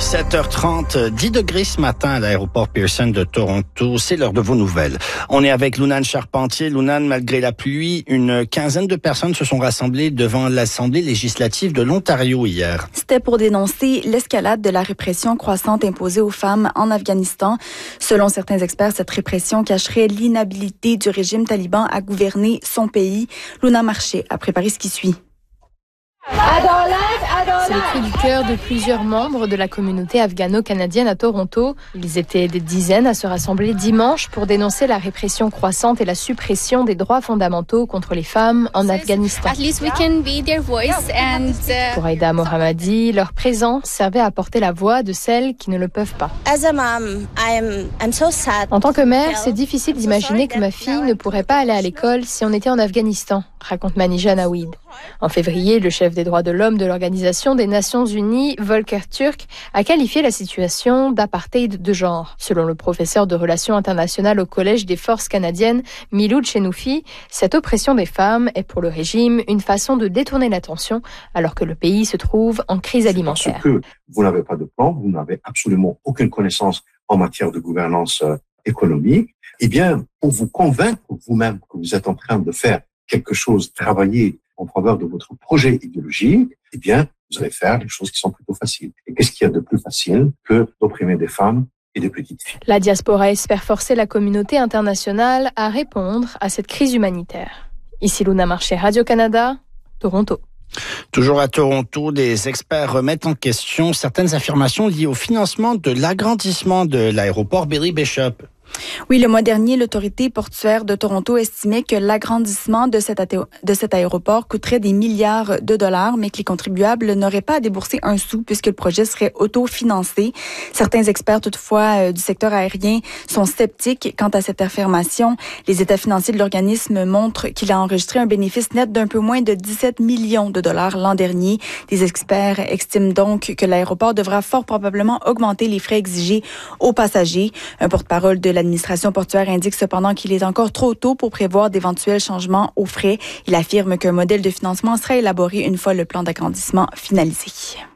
7h30, 10 degrés ce matin à l'aéroport Pearson de Toronto. C'est l'heure de vos nouvelles. On est avec Lounane Charpentier. Lounane, malgré la pluie, une quinzaine de personnes se sont rassemblées devant l'Assemblée législative de l'Ontario hier. C'était pour dénoncer l'escalade de la répression croissante imposée aux femmes en Afghanistan. Selon certains experts, cette répression cacherait l'inhabilité du régime taliban à gouverner son pays. Luna Marché a préparé ce qui suit. C'est le cri du cœur de plusieurs membres de la communauté afghano-canadienne à Toronto. Ils étaient des dizaines à se rassembler dimanche pour dénoncer la répression croissante et la suppression des droits fondamentaux contre les femmes en Afghanistan. Pour Aïda Mohammadi, leur présence servait à porter la voix de celles qui ne le peuvent pas. En tant que mère, c'est difficile d'imaginer que ma fille ne pourrait pas aller à l'école si on était en Afghanistan, raconte Manija Nawid. En février, le chef des droits de l'homme de l'Organisation des Nations Unies, Volker Turk, a qualifié la situation d'apartheid de genre. Selon le professeur de relations internationales au Collège des forces canadiennes, Milou Chenoufi, cette oppression des femmes est pour le régime une façon de détourner l'attention alors que le pays se trouve en crise alimentaire. Parce que vous n'avez pas de plan, vous n'avez absolument aucune connaissance en matière de gouvernance économique, eh bien, pour vous convaincre vous-même que vous êtes en train de faire quelque chose, travailler en faveur de votre projet idéologique, eh bien, vous allez faire des choses qui sont plutôt faciles. Et qu'est-ce qu'il y a de plus facile que d'opprimer des femmes et des petites filles? La diaspora espère forcer la communauté internationale à répondre à cette crise humanitaire. Ici Luna Marché, Radio-Canada, Toronto. Toujours à Toronto, des experts remettent en question certaines affirmations liées au financement de l'agrandissement de l'aéroport Billy Bishop. Oui, le mois dernier, l'autorité portuaire de Toronto estimait que l'agrandissement de cet aéroport coûterait des milliards de dollars, mais que les contribuables n'auraient pas à débourser un sou puisque le projet serait autofinancé. Certains experts, toutefois, du secteur aérien sont sceptiques quant à cette affirmation. Les états financiers de l'organisme montrent qu'il a enregistré un bénéfice net d'un peu moins de 17 millions de dollars l'an dernier. Des experts estiment donc que l'aéroport devra fort probablement augmenter les frais exigés aux passagers. Un porte-parole de l'administration portuaire indique cependant qu'il est encore trop tôt pour prévoir d'éventuels changements aux frais. Il affirme qu'un modèle de financement sera élaboré une fois le plan d'agrandissement finalisé.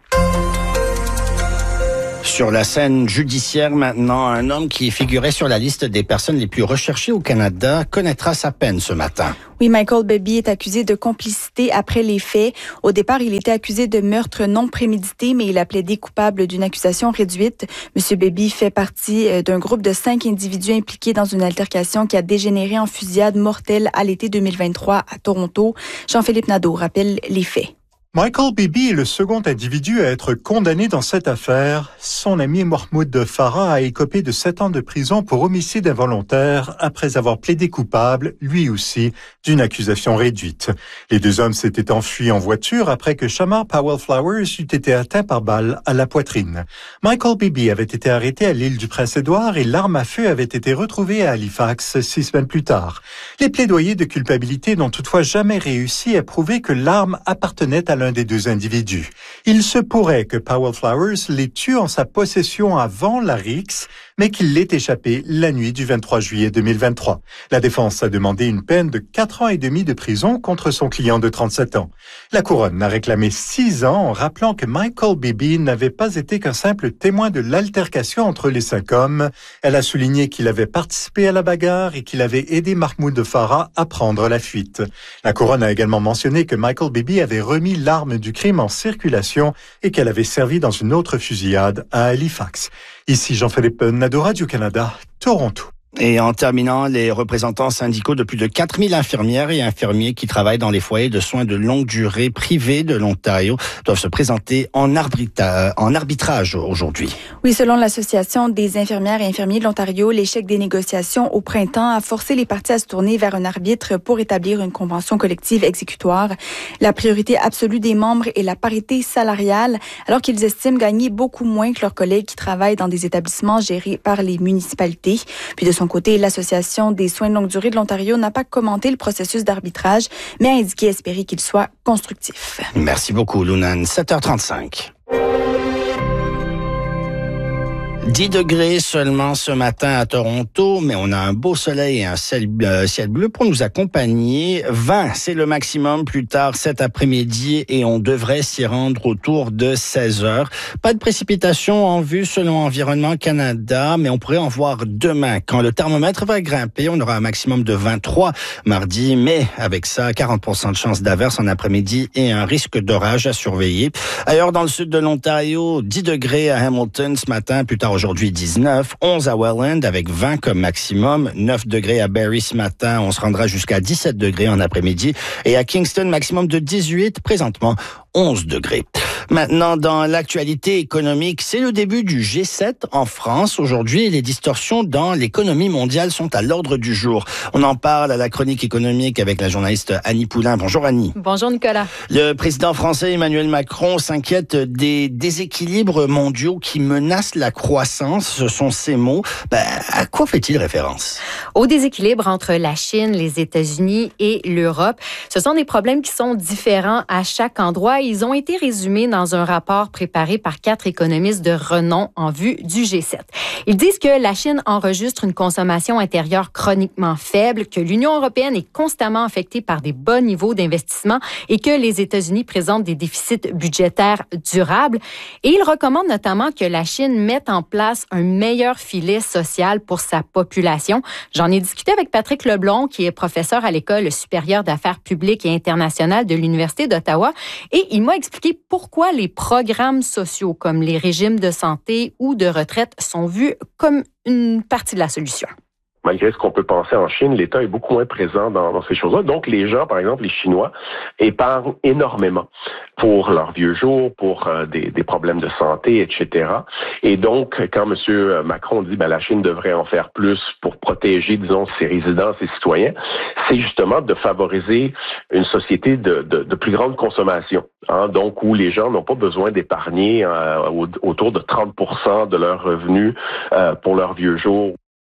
Sur la scène judiciaire maintenant, un homme qui figurait sur la liste des personnes les plus recherchées au Canada connaîtra sa peine ce matin. Oui, Michael Bibby est accusé de complicité après les faits. Au départ, il était accusé de meurtre non prémédité, mais il a plaidé coupable d'une accusation réduite. Monsieur Bibby fait partie d'un groupe de 5 individus impliqués dans une altercation qui a dégénéré en fusillade mortelle à l'été 2023 à Toronto. Jean-Philippe Nadeau rappelle les faits. Michael Bibby est le second individu à être condamné dans cette affaire. Son ami Mahmoud Farah a écopé de 7 ans de prison pour homicide involontaire après avoir plaidé coupable, lui aussi, d'une accusation réduite. Les deux hommes s'étaient enfuis en voiture après que Shamar Powell Flowers eût été atteint par balle à la poitrine. Michael Bibby avait été arrêté à l'île du Prince-Édouard et l'arme à feu avait été retrouvée à Halifax 6 semaines plus tard. Les plaidoyers de culpabilité n'ont toutefois jamais réussi à prouver que l'arme appartenait à l'un des deux individus. Il se pourrait que Powell Flowers les tue en sa possession avant la rixe, mais qu'il l'ait échappé la nuit du 23 juillet 2023. La défense a demandé une peine de 4 ans et demi de prison contre son client de 37 ans. La couronne a réclamé 6 ans en rappelant que Michael Bibby n'avait pas été qu'un simple témoin de l'altercation entre les 5 hommes. Elle a souligné qu'il avait participé à la bagarre et qu'il avait aidé Mahmoud Farah à prendre la fuite. La couronne a également mentionné que Michael Bibby avait remis l'arme du crime en circulation et qu'elle avait servi dans une autre fusillade à Halifax. Ici Jean-Philippe Nadeau, Radio-Canada, Toronto. Et en terminant, les représentants syndicaux de plus de 4000 infirmières et infirmiers qui travaillent dans les foyers de soins de longue durée privés de l'Ontario doivent se présenter en arbitrage aujourd'hui. Oui, selon l'Association des infirmières et infirmiers de l'Ontario, l'échec des négociations au printemps a forcé les parties à se tourner vers un arbitre pour établir une convention collective exécutoire. La priorité absolue des membres est la parité salariale, alors qu'ils estiment gagner beaucoup moins que leurs collègues qui travaillent dans des établissements gérés par les municipalités. Puis de son côté, l'Association des soins de longue durée de l'Ontario n'a pas commenté le processus d'arbitrage, mais a indiqué espérer qu'il soit constructif. Merci beaucoup, Lounane. 7h35. 10 degrés seulement ce matin à Toronto, mais on a un beau soleil et un ciel bleu pour nous accompagner. 20, c'est le maximum plus tard cet après-midi et on devrait s'y rendre autour de 16 heures. Pas de précipitations en vue selon Environnement Canada, mais on pourrait en voir demain. Quand le thermomètre va grimper, on aura un maximum de 23 mardi, mais avec ça, 40% de chance d'averse en après-midi et un risque d'orage à surveiller. Ailleurs dans le sud de l'Ontario, 10 degrés à Hamilton ce matin, plus tard aujourd'hui 19, 11 à Welland avec 20 comme maximum, 9 degrés à Barrie ce matin, on se rendra jusqu'à 17 degrés en après-midi et à Kingston maximum de 18, présentement 11 degrés. Maintenant, dans l'actualité économique, c'est le début du G7 en France. Aujourd'hui, les distorsions dans l'économie mondiale sont à l'ordre du jour. On en parle à la chronique économique avec la journaliste Annie Poulain. Bonjour Annie. Bonjour Nicolas. Le président français Emmanuel Macron s'inquiète des déséquilibres mondiaux qui menacent la croissance. Ce sont ses mots. À quoi fait-il référence? Au déséquilibre entre la Chine, les États-Unis et l'Europe. Ce sont des problèmes qui sont différents à chaque endroit. Ils ont été résumés dans un rapport préparé par 4 économistes de renom en vue du G7. Ils disent que la Chine enregistre une consommation intérieure chroniquement faible, que l'Union européenne est constamment affectée par des bas niveaux d'investissement et que les États-Unis présentent des déficits budgétaires durables. Et ils recommandent notamment que la Chine mette en place un meilleur filet social pour sa population. J'en ai discuté avec Patrick Leblond, qui est professeur à l'École supérieure d'affaires publiques et internationales de l'Université d'Ottawa, et il m'a expliqué pourquoi les programmes sociaux comme les régimes de santé ou de retraite sont vus comme une partie de la solution. Malgré ce qu'on peut penser en Chine, l'État est beaucoup moins présent dans ces choses-là. Donc, les gens, par exemple, les Chinois, épargnent énormément pour leurs vieux jours, pour des problèmes de santé, etc. Et donc, quand M. Macron dit la Chine devrait en faire plus pour protéger, disons, ses résidents, ses citoyens, c'est justement de favoriser une société de plus grande consommation. Donc, où les gens n'ont pas besoin d'épargner autour de 30% de leurs revenus pour leurs vieux jours.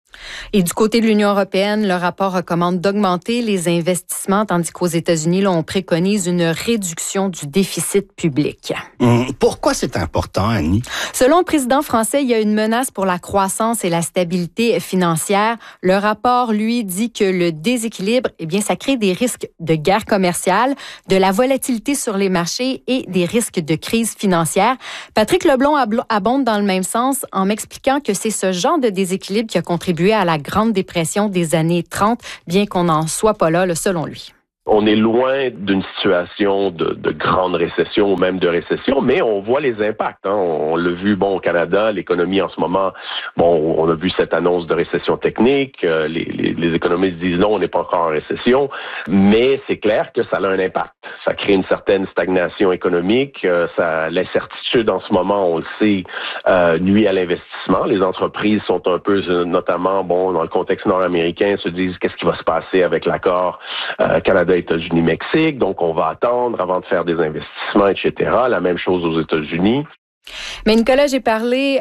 Et du côté de l'Union européenne, le rapport recommande d'augmenter les investissements, tandis qu'aux États-Unis, là, on préconise une réduction du déficit public. Pourquoi c'est important, Annie? Selon le président français, il y a une menace pour la croissance et la stabilité financière. Le rapport, lui, dit que le déséquilibre, ça crée des risques de guerre commerciale, de la volatilité sur les marchés et des risques de crise financière. Patrick Leblond abonde dans le même sens en m'expliquant que c'est ce genre de déséquilibre qui a contribué à la Grande Dépression des années 30, bien qu'on n'en soit pas là, selon lui. On est loin d'une situation de grande récession ou même de récession, mais on voit les impacts. On l'a vu, au Canada, l'économie en ce moment, on a vu cette annonce de récession technique. Les économistes disent non, on n'est pas encore en récession, mais c'est clair que ça a un impact. Ça crée une certaine stagnation économique. L'incertitude en ce moment, on le sait, nuit à l'investissement. Les entreprises sont un peu, notamment, dans le contexte nord-américain, se disent qu'est-ce qui va se passer avec l'accord Canada, États-Unis, Mexique. Donc, on va attendre avant de faire des investissements, etc. La même chose aux États-Unis. Mais Nicolas, j'ai parlé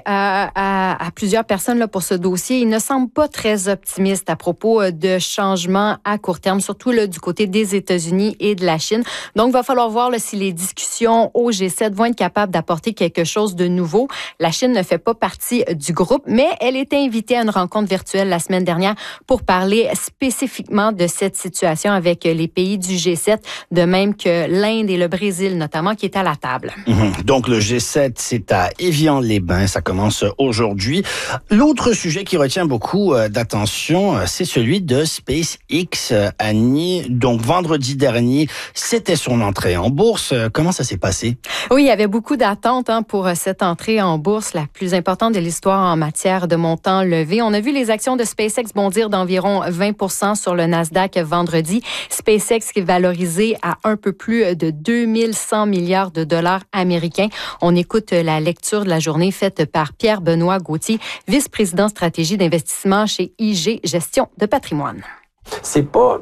à plusieurs personnes là, pour ce dossier. Ils ne semblent pas très optimistes à propos de changements à court terme, surtout là, du côté des États-Unis et de la Chine. Donc, il va falloir voir là, si les discussions au G7 vont être capables d'apporter quelque chose de nouveau. La Chine ne fait pas partie du groupe, mais elle était invitée à une rencontre virtuelle la semaine dernière pour parler spécifiquement de cette situation avec les pays du G7, de même que l'Inde et le Brésil notamment, qui est à la table. Donc, le G7, c'est à Évian-les-Bains. Ça commence aujourd'hui. L'autre sujet qui retient beaucoup d'attention, c'est celui de SpaceX, Annie. Donc, vendredi dernier, c'était son entrée en bourse. Comment ça s'est passé? Oui, il y avait beaucoup d'attentes pour cette entrée en bourse, la plus importante de l'histoire en matière de montant levé. On a vu les actions de SpaceX bondir d'environ 20% sur le Nasdaq vendredi. SpaceX qui est valorisé à un peu plus de 2100 milliards de dollars américains. On écoute la lecture de la journée faite par Pierre-Benoît Gauthier, vice-président stratégie d'investissement chez IG Gestion de patrimoine. C'est pas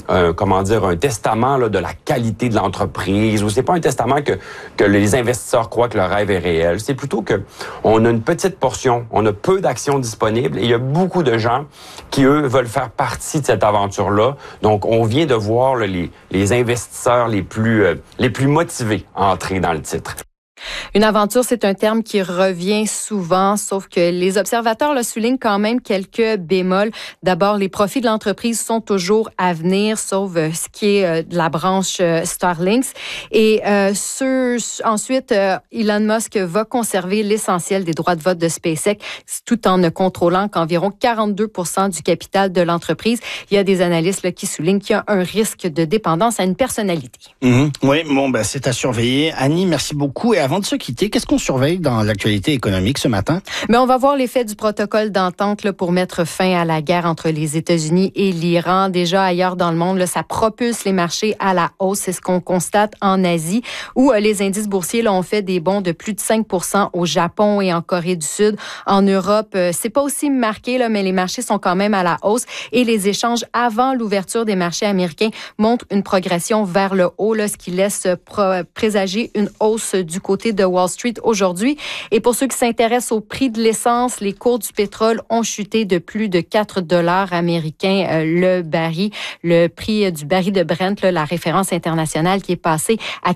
un testament là, de la qualité de l'entreprise, ou c'est pas un testament que les investisseurs croient que le rêve est réel. C'est plutôt que on a une petite portion, on a peu d'actions disponibles et il y a beaucoup de gens qui, eux, veulent faire partie de cette aventure-là. Donc, on vient de voir là, les investisseurs les plus motivés à entrer dans le titre. Une aventure, c'est un terme qui revient souvent, sauf que les observateurs le soulignent quand même quelques bémols. D'abord, les profits de l'entreprise sont toujours à venir, sauf ce qui est de la branche Starlink. Et ensuite, Elon Musk va conserver l'essentiel des droits de vote de SpaceX, tout en ne contrôlant qu'environ 42% du capital de l'entreprise. Il y a des analystes là, qui soulignent qu'il y a un risque de dépendance à une personnalité. Oui, c'est à surveiller. Annie, merci beaucoup. Et avant de se quitter, qu'est-ce qu'on surveille dans l'actualité économique ce matin? On va voir l'effet du protocole d'entente là, pour mettre fin à la guerre entre les États-Unis et l'Iran. Déjà ailleurs dans le monde, là, ça propulse les marchés à la hausse. C'est ce qu'on constate en Asie, où les indices boursiers là, ont fait des bonds de plus de 5% au Japon et en Corée du Sud. En Europe, c'est pas aussi marqué, là, mais les marchés sont quand même à la hausse. Et les échanges avant l'ouverture des marchés américains montrent une progression vers le haut, là, ce qui laisse présager une hausse du côté de Wall Street aujourd'hui. Et pour ceux qui s'intéressent au prix de l'essence, les cours du pétrole ont chuté de plus de 4 $ américains le baril. Le prix du baril de Brent, là, la référence internationale qui est passée à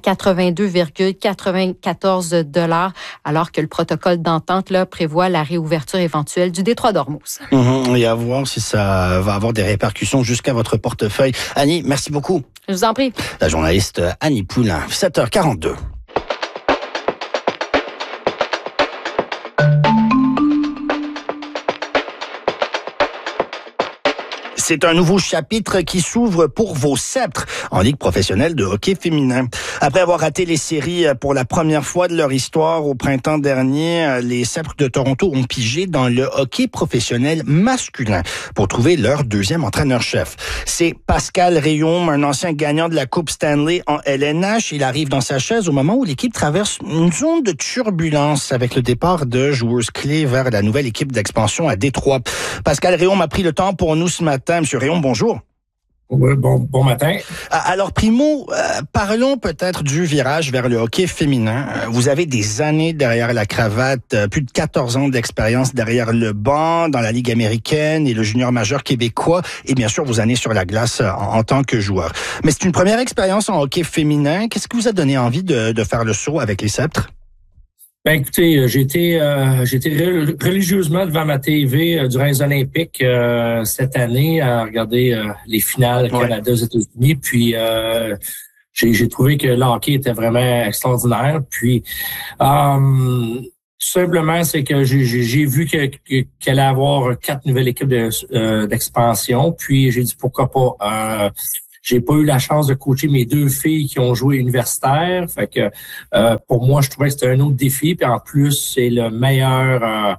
82,94 $, alors que le protocole d'entente là, prévoit la réouverture éventuelle du détroit d'Ormuz. Et à voir si ça va avoir des répercussions jusqu'à votre portefeuille. Annie, merci beaucoup. Je vous en prie. La journaliste Annie Poulain, 7h42. C'est un nouveau chapitre qui s'ouvre pour vos sceptres en Ligue professionnelle de hockey féminin. Après avoir raté les séries pour la première fois de leur histoire au printemps dernier, les Sceptres de Toronto ont pigé dans le hockey professionnel masculin pour trouver leur deuxième entraîneur-chef. C'est Pascal Réaume, un ancien gagnant de la Coupe Stanley en LNH. Il arrive dans sa chaise au moment où l'équipe traverse une zone de turbulence avec le départ de joueuses clés vers la nouvelle équipe d'expansion à Détroit. Pascal Réaume a pris le temps pour nous ce matin. Monsieur Réaume, bonjour. Oui, bon matin. Alors, primo, parlons peut-être du virage vers le hockey féminin. Vous avez des années derrière la cravate, plus de 14 ans d'expérience derrière le banc dans la Ligue américaine et le junior majeur québécois, et bien sûr vos années sur la glace en tant que joueur. Mais c'est une première expérience en hockey féminin. Qu'est-ce qui vous a donné envie de faire le saut avec les Sceptres? Ben écoutez, j'étais religieusement devant ma TV durant les Olympiques cette année à regarder les finales Canada aux États-Unis. Puis j'ai trouvé que le hockey était vraiment extraordinaire. Puis tout simplement, c'est que j'ai vu qu'elle allait avoir 4 nouvelles équipes d'expansion. Puis j'ai dit pourquoi pas. J'ai pas eu la chance de coacher mes 2 filles qui ont joué universitaire. Fait que pour moi, je trouvais que c'était un autre défi. Puis en plus, c'est le meilleur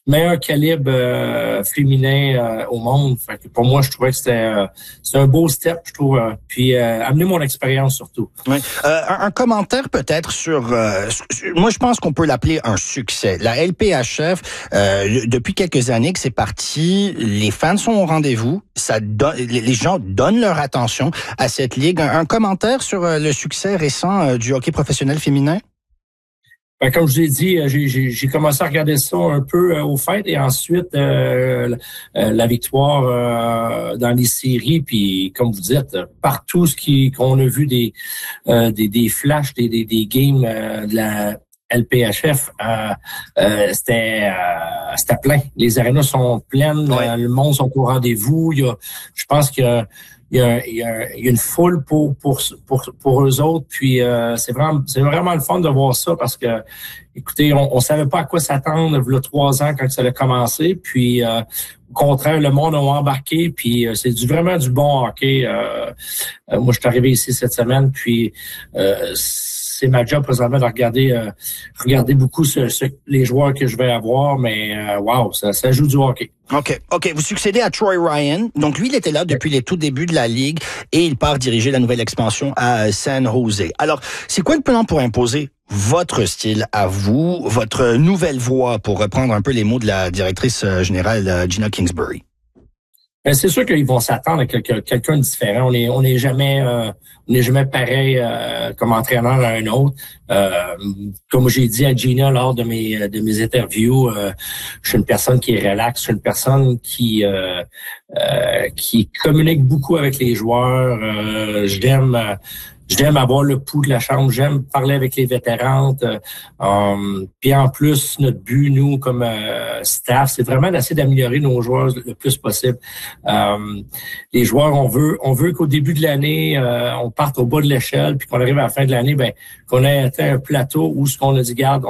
calibre féminin au monde. Fait que pour moi, je trouvais que c'était un beau step, je trouve. Puis amener mon expérience surtout. Oui. Un commentaire peut-être sur... moi, je pense qu'on peut l'appeler un succès. La LPHF, depuis quelques années que c'est parti, les fans sont au rendez-vous. Les gens donnent leur attention à cette ligue. Un commentaire sur le succès récent du hockey professionnel féminin? Ben, comme je vous ai dit, j'ai commencé à regarder ça un peu au fait et ensuite la victoire dans les séries, puis comme vous dites, partout qu'on a vu des flashs, des games de la LPHF, c'était plein. Les arénas sont pleines, le monde sont au rendez-vous. Je pense qu'il y a une foule pour eux autres, puis c'est vraiment le fun de voir ça parce que, écoutez, on savait pas à quoi s'attendre il y a 3 ans quand ça a commencé, puis au contraire, le monde a embarqué, puis c'est vraiment du bon hockey. Moi, je suis arrivé ici cette semaine, puis c'est ma job présentement de regarder beaucoup les joueurs que je vais avoir, mais wow, ça joue du hockey. OK. Vous succédez à Troy Ryan. Donc, lui, il était là depuis les tout débuts de la Ligue et il part diriger la nouvelle expansion à San Jose. Alors, c'est quoi le plan pour imposer votre style à vous, votre nouvelle voix, pour reprendre un peu les mots de la directrice générale Gina Kingsbury? Ben, c'est sûr qu'ils vont s'attendre à quelqu'un de différent. On n'est jamais pareil comme entraîneur à un autre. Comme j'ai dit à Gina lors de mes interviews, je suis une personne qui est relaxe, je suis une personne qui communique beaucoup avec les joueurs. J'aime avoir le pouls de la chambre, j'aime parler avec les vétérantes. Puis en plus, notre but, nous, comme staff, c'est vraiment d'essayer d'améliorer nos joueurs le plus possible. Les joueurs, on veut qu'au début de l'année, on parte au bas de l'échelle, puis qu'on arrive à la fin de l'année, qu'on ait atteint un plateau où ce qu'on a dit, garde,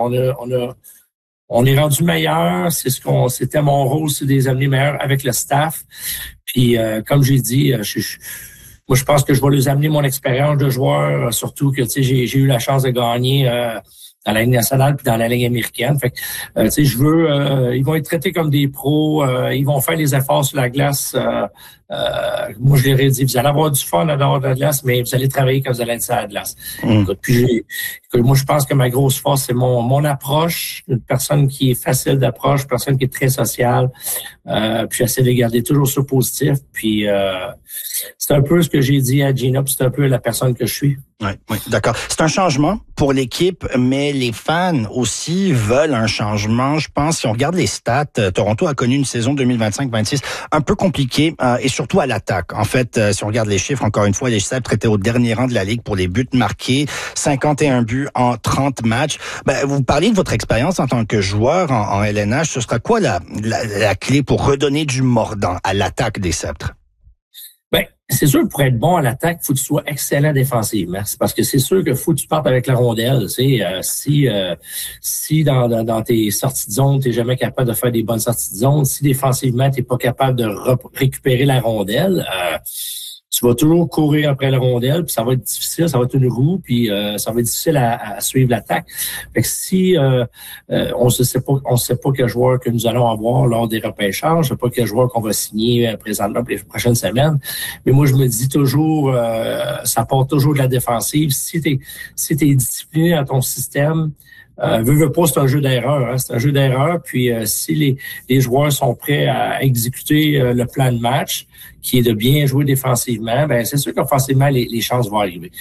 on est rendu meilleur. C'était mon rôle, c'est de les amener meilleurs avec le staff. Puis comme j'ai dit, moi, je pense que je vais les amener mon expérience de joueur, surtout que, tu sais, j'ai eu la chance de gagner dans la Ligue nationale puis dans la Ligue américaine. Fait que, tu sais, ils vont être traités comme des pros, ils vont faire les efforts sur la glace. Moi, je leur ai dit, vous allez avoir du fun à dehors de la glace, mais vous allez travailler quand vous allez être sur la glace. Puis, moi, je pense que ma grosse force, c'est mon approche, une personne qui est facile d'approche, une personne qui est très sociale. Puis, j'essaie de garder toujours ça positif. Puis, c'est un peu ce que j'ai dit à Gina, puis c'est un peu la personne que je suis. Oui, d'accord. C'est un changement pour l'équipe, mais les fans aussi veulent un changement. Je pense, si on regarde les stats, Toronto a connu une saison 2025-26 un peu compliquée, et surtout à l'attaque. En fait, si on regarde les chiffres, encore une fois, les Sabres étaient au dernier rang de la Ligue pour les buts marqués, 51 buts en 30 matchs. Vous parlez de votre expérience en tant que joueur en LNH. Ce sera quoi la clé pour redonner du mordant à l'attaque des Sabres? C'est sûr que pour être bon à l'attaque, il faut que tu sois excellent défensivement. C'est parce que c'est sûr que faut que tu partes avec la rondelle. Tu sais, si dans tes sorties de zone, tu n'es jamais capable de faire des bonnes sorties de zone, si défensivement, tu n'es pas capable de récupérer la rondelle, tu vas toujours courir après la rondelle, puis ça va être difficile, ça va être une roue, puis ça va être difficile à suivre l'attaque. Fait que si on sait pas quel joueur que nous allons avoir lors des repêchages, on sait pas quel joueur qu'on va signer présentement pour les prochaines semaines. Mais moi, je me dis toujours, ça part toujours de la défensive. Si t'es discipliné dans ton système, veux pas, c'est un jeu d'erreur. Hein, c'est un jeu d'erreur. Puis si les joueurs sont prêts à exécuter le plan de match, qui est de bien jouer défensivement, c'est sûr qu'offensivement, les chances vont arriver.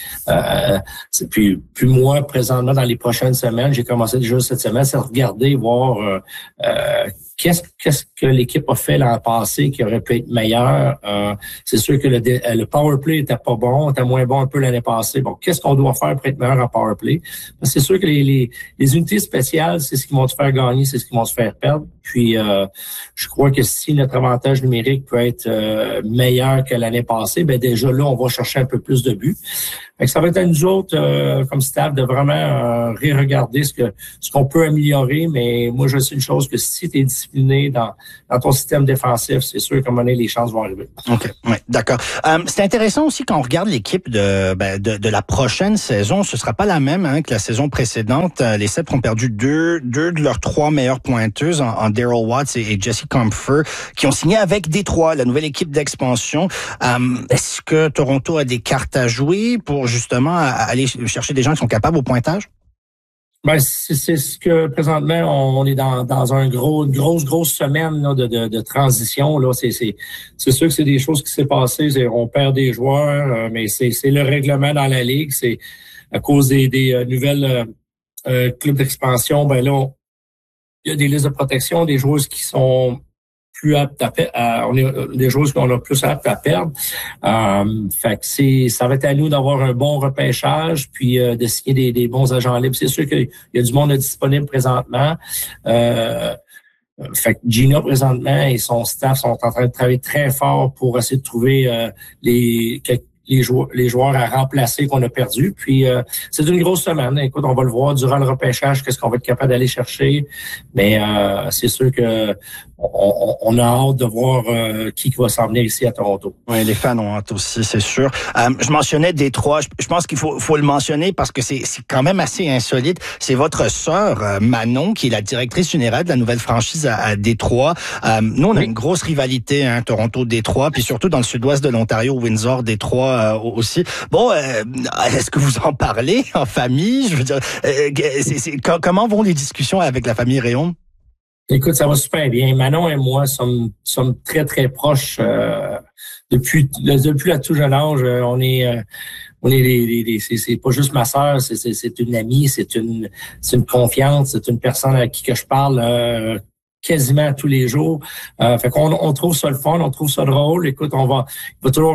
Puis moi, présentement, dans les prochaines semaines, j'ai commencé déjà cette semaine, c'est de regarder, voir qu'est-ce que l'équipe a fait l'an passé qui aurait pu être meilleur. C'est sûr que le power play était pas bon, était moins bon un peu l'année passée. Bon, qu'est-ce qu'on doit faire pour être meilleur en power play? C'est sûr que les unités spéciales, c'est ce qui vont te faire gagner, c'est ce qui vont te faire perdre. Puis, je crois que si notre avantage numérique peut être meilleur que l'année passée, déjà là, on va chercher un peu plus de buts. Fait que ça va être à nous autres, comme staff, de vraiment regarder ce qu'on peut améliorer. Mais moi, je sais une chose, que si tu es discipliné dans ton système défensif, c'est sûr qu'à un moment donné, les chances vont arriver. OK, ouais, d'accord. C'est intéressant aussi quand on regarde l'équipe de la prochaine saison. Ce sera pas la même que la saison précédente. Les Sabres ont perdu deux de leurs 3 meilleures pointeuses en Daryl Watts et Jesse Comfer, qui ont signé avec Détroit, la nouvelle équipe d'expansion. Est-ce que Toronto a des cartes à jouer pour justement aller chercher des gens qui sont capables au pointage? C'est ce que présentement on est dans une grosse semaine là, de transition là. C'est sûr que c'est des choses qui s'est passées. On perd des joueurs, mais c'est le règlement dans la ligue. C'est à cause des nouvelles clubs d'expansion. Là, il y a des listes de protection, des joueurs qui sont plus aptes on est des joueurs qu'on a plus aptes à perdre. Fait que ça va être à nous d'avoir un bon repêchage, puis de signer des bons agents libres. C'est sûr qu'il y a du monde disponible présentement. Fait que Gina présentement et son staff sont en train de travailler très fort pour essayer de trouver les joueurs à remplacer qu'on a perdus. Puis c'est une grosse semaine. Écoute, on va le voir durant le repêchage, qu'est-ce qu'on va être capable d'aller chercher. Mais c'est sûr que on a hâte de voir qui va s'en venir ici à Toronto. Oui, les fans ont hâte aussi, c'est sûr. Je mentionnais Détroit. Je pense qu'il faut le mentionner parce que c'est quand même assez insolite. C'est votre sœur, Manon, qui est la directrice générale de la nouvelle franchise à Détroit. Nous, on a une grosse rivalité, Toronto-Détroit, puis surtout dans le sud-ouest de l'Ontario, Windsor, Détroit aussi. Bon, est-ce que vous en parlez en famille? Je veux dire, comment vont les discussions avec la famille Réaume? Écoute, ça va super bien. Manon et moi sommes très, très proches depuis la tout jeune âge. On est c'est pas juste ma sœur, c'est une amie, c'est une confiance, c'est une personne à qui que je parle quasiment tous les jours. Fait qu'on trouve ça le fun, on trouve ça drôle. Écoute, on va toujours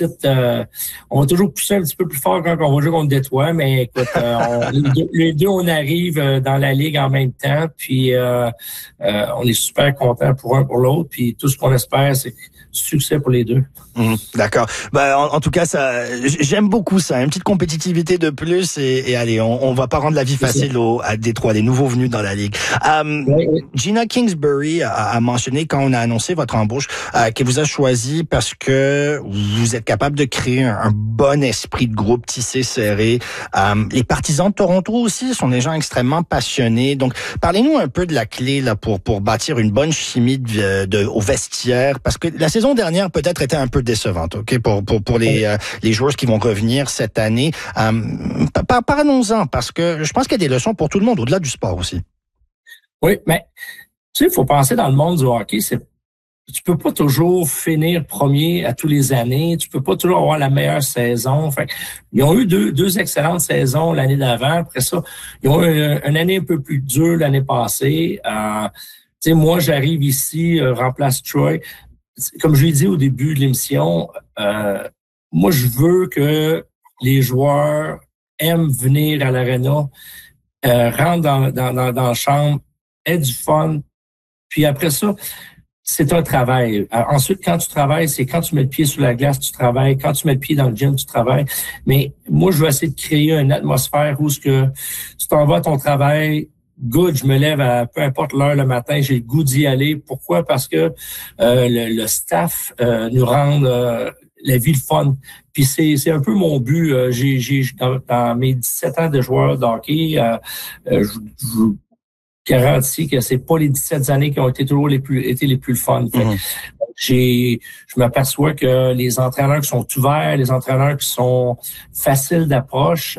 on va toujours pousser un petit peu plus fort quand on va jouer contre Détroit, mais écoute, les deux, on arrive dans la ligue en même temps, puis on est super contents pour un pour l'autre, puis tout ce qu'on espère, c'est succès pour les deux. D'accord. En tout cas, j'aime beaucoup ça. Une petite compétitivité de plus et allez, on va pas rendre la vie facile à Détroit, les nouveaux venus dans la ligue. Gina Kingsbury a mentionné quand on a annoncé votre embauche qu'elle vous a choisi parce que vous êtes capable de créer un bon esprit de groupe tissé, serré. Les partisans de Toronto aussi sont des gens extrêmement passionnés. Donc, parlez-nous un peu de la clé là pour bâtir une bonne chimie au vestiaire, parce que la saison dernière peut-être était un peu décevante, ok, pour les joueurs qui vont revenir cette année. Parlons-en, parce que je pense qu'il y a des leçons pour tout le monde, au-delà du sport aussi. Oui, mais tu sais, il faut penser dans le monde du hockey, tu peux pas toujours finir premier à tous les années, tu peux pas toujours avoir la meilleure saison. Fait ils ont eu deux excellentes saisons l'année d'avant. Après ça, ils ont eu une année un peu plus dure l'année passée. Tu sais, moi, j'arrive ici, remplace Troy. Comme je l'ai dit au début de l'émission, moi, je veux que les joueurs aiment venir à l'aréna, rentrent dans la chambre, aient du fun. Puis après ça, c'est un travail. Ensuite, quand tu travailles, c'est quand tu mets le pied sur la glace, tu travailles. Quand tu mets le pied dans le gym, tu travailles. Mais moi, je veux essayer de créer une atmosphère où tu t'en vas à ton travail. Good, je me lève à peu importe l'heure le matin, j'ai le goût d'y aller. Pourquoi? Parce que le staff nous rend la vie le fun. Puis c'est un peu mon but. Dans mes 17 ans de joueur de hockey, je garantis que c'est pas les 17 années qui ont été toujours les plus le fun. Je m'aperçois que les entraîneurs qui sont ouverts, les entraîneurs qui sont faciles d'approche,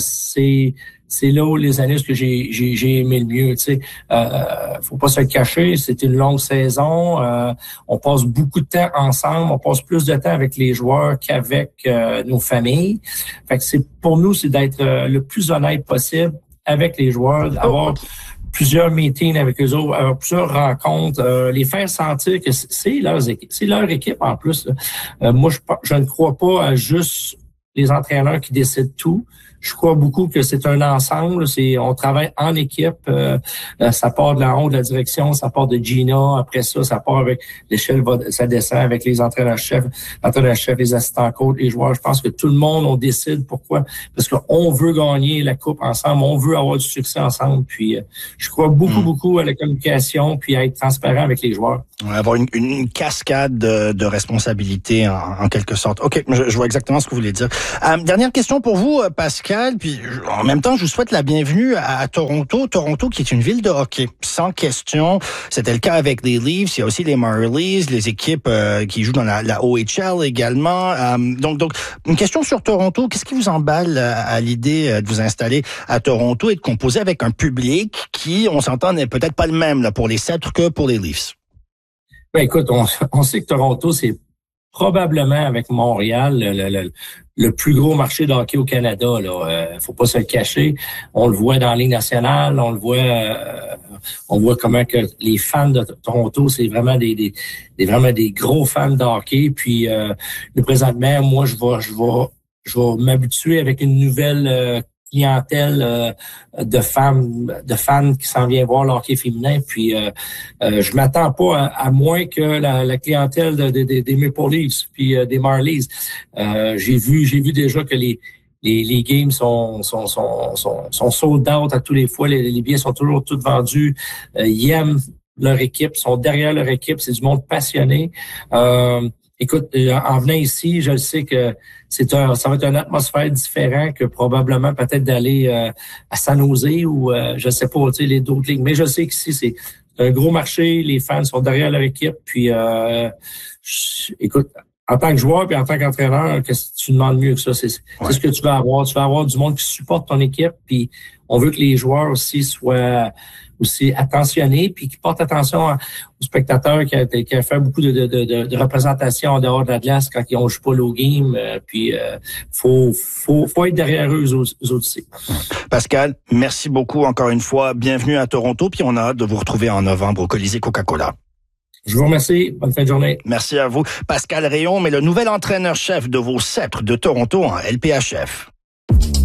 c'est là où les années que j'ai aimé le mieux. Tu sais, faut pas se le cacher, c'est une longue saison. On passe beaucoup de temps ensemble, on passe plus de temps avec les joueurs qu'avec nos familles. Fait que pour nous, c'est d'être le plus honnête possible avec les joueurs, d'avoir plusieurs meetings avec eux autres, avoir plusieurs rencontres, les faire sentir que c'est leur équipe en plus. Moi, je ne crois pas à juste les entraîneurs qui décident tout. Je crois beaucoup que c'est un ensemble. On travaille en équipe. Ça part de la haut de la direction, ça part de Gina. Après ça part avec l'échelle, ça descend avec les entraîneurs-chefs, les assistants-coachs, les joueurs. Je pense que tout le monde, on décide. Pourquoi? Parce qu'on veut gagner la coupe ensemble, on veut avoir du succès ensemble. Puis, je crois beaucoup à la communication, puis à être transparent avec les joueurs. Avoir une cascade de responsabilités en quelque sorte. OK, je vois exactement ce que vous voulez dire. Dernière question pour vous, Pascal. Puis en même temps, je vous souhaite la bienvenue à Toronto. Toronto qui est une ville de hockey, sans question. C'était le cas avec les Leafs. Il y a aussi les Marlies, les équipes qui jouent dans la OHL également. Donc, une question sur Toronto. Qu'est-ce qui vous emballe à l'idée de vous installer à Toronto et de composer avec un public qui, on s'entend, n'est peut-être pas le même là, pour les Sabres que pour les Leafs? Ben écoute, on sait que Toronto, c'est probablement avec Montréal le plus gros marché de hockey au Canada. Faut pas se le cacher. On le voit dans la Ligue nationale, on voit comment que les fans de Toronto, c'est vraiment vraiment des gros fans de hockey. Puis présentement, moi, je vais m'habituer avec une nouvelle clientèle de fans qui s'en vient voir le hockey féminin. Puis je m'attends pas à moins que la clientèle des Maple Leafs puis des Marlies. J'ai vu déjà que les games sont sold out à tous les fois. Les billets sont toujours tous vendus. Ils aiment leur équipe, sont derrière leur équipe. C'est du monde passionné. Écoute, en venant ici, je le sais que ça va être une atmosphère différente que probablement peut-être d'aller à San Jose ou je sais pas, tu sais, les d'autres ligues. Mais je sais qu'ici, c'est un gros marché, les fans sont derrière leur équipe. Puis écoute, en tant que joueur puis en tant qu'entraîneur, qu'est-ce que tu demandes mieux que ça? C'est ce que tu vas avoir. Tu vas avoir du monde qui supporte ton équipe, puis on veut que les joueurs aussi soient aussi attentionné, puis qui porte attention aux spectateurs, qui a fait beaucoup de représentations en dehors de la glace quand ils ne jouent pas l'eau game. Puis faut être derrière eux autres aussi. Pascal, merci beaucoup encore une fois. Bienvenue à Toronto, puis on a hâte de vous retrouver en novembre au Colisée Coca-Cola. Je vous remercie. Bonne fin de journée. Merci à vous. Pascal Réaume est le nouvel entraîneur-chef de vos Sceptres de Toronto en LPHF.